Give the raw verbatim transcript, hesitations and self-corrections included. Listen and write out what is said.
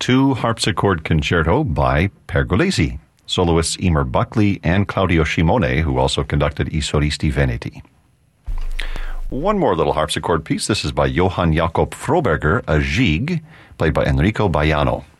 two harpsichord concerto by Pergolesi, soloists Emer Buckley and Claudio Scimone, who also conducted I Solisti Veneti. One more little harpsichord piece. This is by Johann Jakob Froberger, a Gigue, played by Enrico Baiano.